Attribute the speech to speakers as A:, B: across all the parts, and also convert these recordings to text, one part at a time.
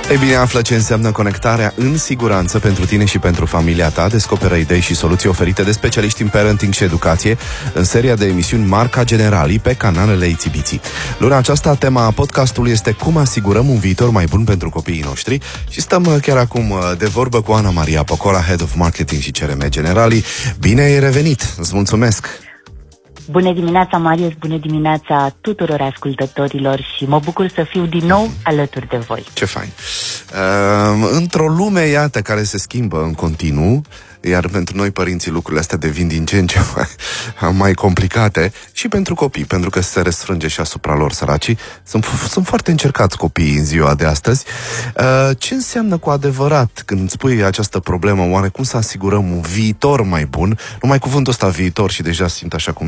A: Ei bine, află ce înseamnă conectarea în siguranță pentru tine și pentru familia ta. Descoperă idei și soluții oferite de specialiști în parenting și educație în seria de emisiuni Marca Generali pe canalele ITBT. Luna aceasta, tema podcastului este cum asigurăm un viitor mai bun pentru copiii noștri și stăm chiar acum de vorbă cu Ana Maria Pocola, Head of Marketing și CRM Generali. Bine ai revenit! Îți mulțumesc!
B: Bună dimineața, Marius, bună dimineața tuturor ascultătorilor și mă bucur să fiu din nou alături de voi.
A: Ce fain! Într-o lume, iată, care se schimbă în continuu, iar pentru noi părinții lucrurile astea devin din ce în ce mai complicate și pentru copii, pentru că se răsfrânge și asupra lor săracii. Sunt foarte încercați copiii în ziua de astăzi. Ce înseamnă cu adevărat când îți spui această problemă? Oare cum să asigurăm un viitor mai bun? Numai cuvântul ăsta viitor și deja simt așa cum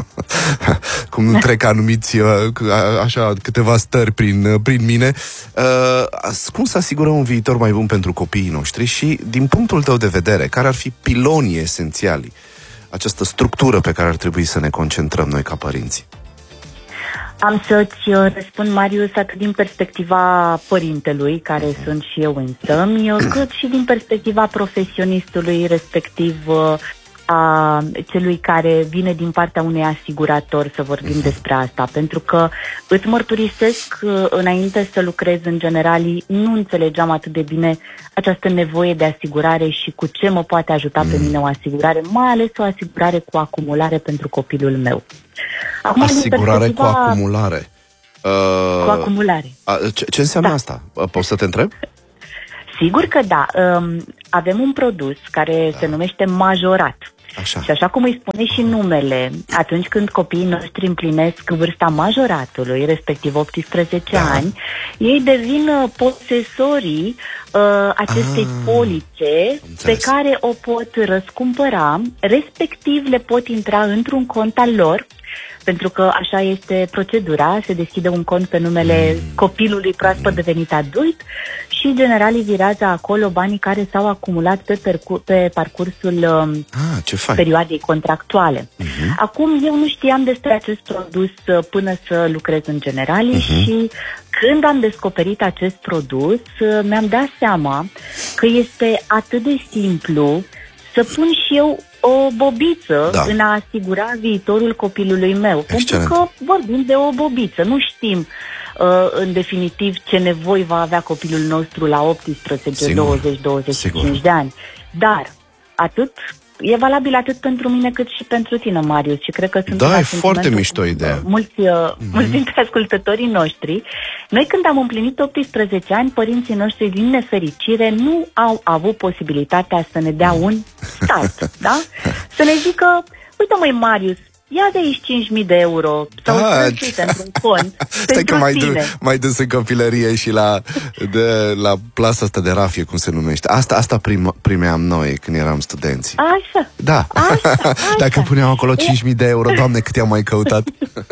A: cum trec anumiți așa câteva stări prin mine. Cum să asigurăm un viitor mai bun pentru copiii noștri și din punctul tău de vedere, care ar fi pilonii esențiali, această structură pe care ar trebui să ne concentrăm noi ca părinți?
B: Am să-ți răspund, Marius, atât din perspectiva părintelui, care sunt și eu însămi, cât și din perspectiva profesionistului, respectiv a celui care vine din partea unui asigurator, să vorbim despre asta, pentru că îți mărturisesc, înainte să lucrez în Generali, nu înțelegeam atât de bine această nevoie de asigurare și cu ce mă poate ajuta pe mine o asigurare, mai ales o asigurare cu acumulare pentru copilul meu. Acum,
A: asigurare cu acumulare?
B: Cu acumulare.
A: Ce înseamnă asta? Poți să te întreb?
B: Sigur că da. Avem un produs care se numește majorat.
A: Așa.
B: Și așa cum îi spune și numele, atunci când copiii noștri împlinesc vârsta majoratului, respectiv 18 ani, ei devin posesorii acestei polițe pe care o pot răscumpăra, respectiv le pot intra într-un cont al lor, pentru că așa este procedura, se deschide un cont pe numele copilului proaspăt devenit adult și Generalii virează acolo banii care s-au acumulat pe parcursul perioadei contractuale. Acum, eu nu știam despre acest produs până să lucrez în Generalii și când am descoperit acest produs, mi-am dat seama că este atât de simplu să pun și eu o bobiță în a asigura viitorul copilului meu.
A: Excelent.
B: Pentru că vorbim de o bobiță. Nu știm în definitiv ce nevoi va avea copilul nostru la 18, 20, 25 de ani. Dar e valabil atât pentru mine cât și pentru tine, Marius, și cred că sunt
A: e foarte mișto ideea.
B: Mulți dintre ascultătorii noștri. Noi când am împlinit 18 ani, părinții noștri, din nefericire, nu au avut posibilitatea să ne dea un start, da? Să ne zică, uite măi, Marius, ia de aici 5.000 de euro sau uite într-un cont pentru tine.
A: Mai dus în copilărie și la plasa asta de rafie, cum se numește. Asta primeam noi când eram studenți.
B: Așa.
A: Da. Așa. Dacă puneam acolo 5.000 de euro, Doamne, cât i-am mai căutat.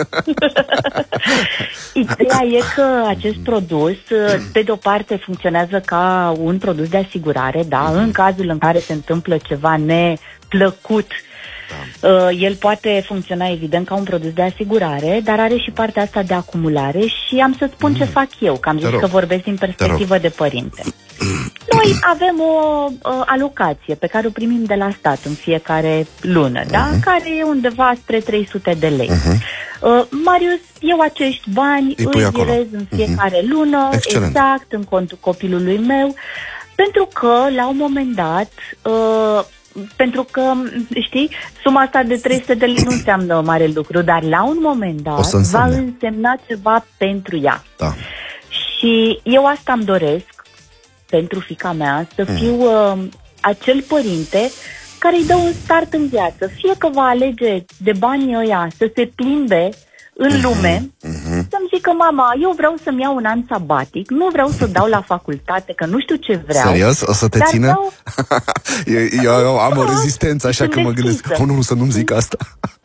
B: Ideea e că acest produs, pe de o parte, funcționează ca un produs de asigurare, da? În cazul în care se întâmplă ceva neplăcut, el poate funcționa evident ca un produs de asigurare, dar are și partea asta de acumulare și am să spun ce fac eu, că am zis că vorbesc din perspectivă de părinte. Noi avem o alocație pe care o primim de la stat în fiecare lună, da? Care e undeva spre 300 de lei. Marius, eu acești bani îi virez în fiecare lună, exact în contul copilului meu, pentru că la un moment dat pentru că, știi, suma asta de 300 de lei nu înseamnă mare lucru, dar la un moment dat va însemna ceva pentru ea.
A: Da.
B: Și eu asta îmi doresc pentru fiica mea, să fiu acel părinte care îi dă un start în viață. Fie că va alege de banii ăia să se plimbe în lume, să-mi zică, mama, eu vreau să-mi iau un an sabatic, nu vreau să dau la facultate, că nu știu ce vreau.
A: Serios? O să te țină? Eu am o rezistență, așa că mă gândesc, nu, să nu-mi zic asta.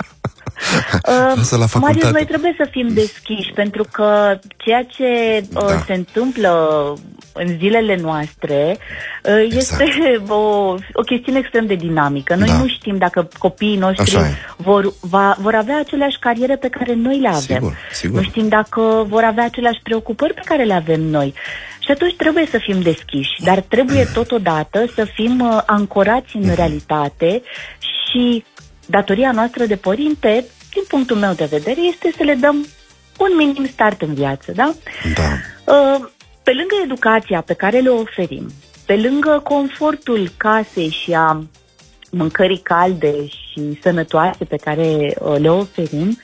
B: Marius, noi trebuie să fim deschiși, pentru că ceea ce se întâmplă în zilele noastre este o chestiune extrem de dinamică. Noi nu știm dacă copiii noștri vor avea aceleași cariere pe care noi le avem.
A: Sigur.
B: Nu știm dacă vor avea aceleași preocupări pe care le avem noi. Și atunci trebuie să fim deschiși, dar trebuie totodată să fim ancorați în realitate și datoria noastră de părinte, din punctul meu de vedere, este să le dăm un minim start în viață, da?
A: Da.
B: Pe lângă educația pe care le oferim, pe lângă confortul casei și a mâncării calde și sănătoase pe care le oferim,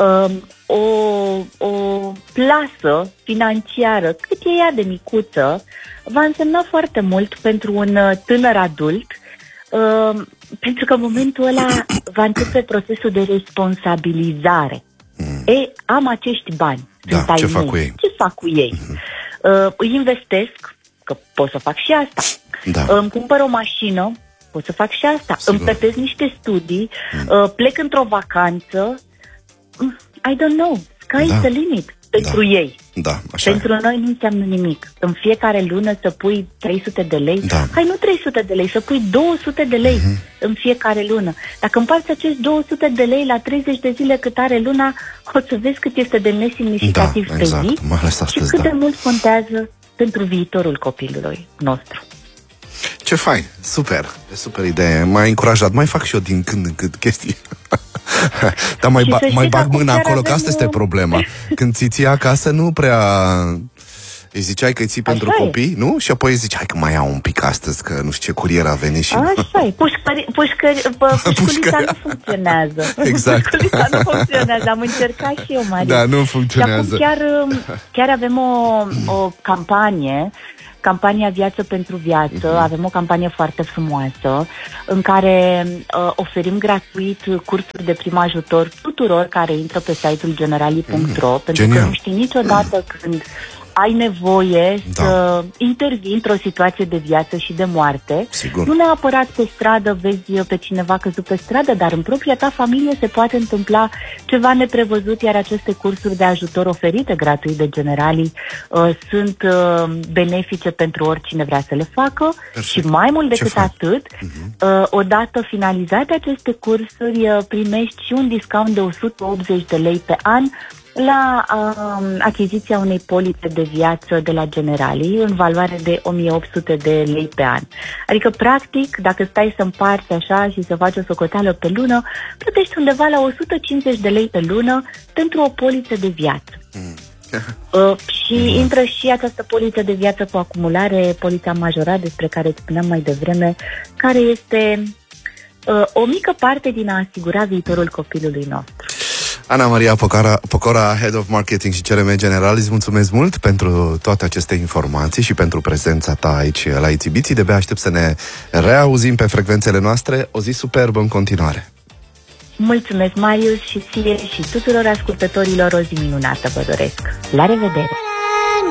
B: o plasă financiară, cât e ea de micuță, va însemna foarte mult pentru un tânăr adult, pentru că în momentul ăla va începe procesul de responsabilizare. Am acești bani.
A: Da, ce fac cu ei?
B: Ce fac cu ei? Îi investesc, că pot să fac și asta.
A: Da.
B: Îmi cumpăr o mașină, pot să fac și asta.
A: Sigur.
B: Îmi plătesc niște studii, plec într-o vacanță. I don't know. Sky is the limit pentru ei.
A: Da, așa
B: pentru noi nu înseamnă nimic. În fiecare lună să pui 300 de lei.
A: Da.
B: Hai, nu 300 de lei, să pui 200 de lei în fiecare lună. Dacă împarți acești 200 de lei la 30 de zile cât are luna, o să vezi cât este de nesemnificativ pe zi și cât de mult contează pentru viitorul copilului nostru.
A: Ce fain, super, super idee. M-ai încurajat, mai fac și eu din când în când chestii. Dar mai bag mâna acolo, că asta este problema. Când ții acasă, nu prea... Îi ziceai că îi ții pentru copii, nu? Și apoi îi zici, hai că mai iau un pic astăzi, că nu știu ce curier a venit și...
B: Așa e, pușculița nu funcționează.
A: Exact.
B: Pușculița nu funcționează, am încercat și eu, Maria.
A: Da, nu funcționează.
B: Și acum chiar avem o campania Viață pentru Viață, avem o campanie foarte frumoasă în care oferim gratuit cursuri de prim ajutor tuturor care intră pe site-ul generali.ro, pentru că nu știi niciodată când ai nevoie să intervii într-o situație de viață și de moarte.
A: Sigur.
B: Nu neapărat pe stradă vezi pe cineva căzut pe stradă, dar în propria ta familie se poate întâmpla ceva neprevăzut, iar aceste cursuri de ajutor oferite gratuit de Generali sunt benefice pentru oricine vrea să le facă. Perfect. Și mai mult decât atât, odată finalizate aceste cursuri, primești și un discount de 180 de lei pe an la achiziția unei polițe de viață de la Generali în valoare de 1800 de lei pe an. Adică, practic, dacă stai să împarți așa și să faci o socoteală pe lună, plătești undeva la 150 de lei pe lună pentru o poliță de viață. Și intră și această poliță de viață cu acumulare, polița majorat, despre care îți spuneam mai devreme, care este o mică parte din a asigura viitorul copilului nostru.
A: Ana Maria Pocora, Head of Marketing și CRM General, îți mulțumesc mult pentru toate aceste informații și pentru prezența ta aici la Itibiții. De-abia aștept să ne reauzim pe frecvențele noastre. O zi superbă în continuare.
B: Mulțumesc, Marius, și ție și tuturor ascultătorilor o zi minunată vă doresc. La revedere!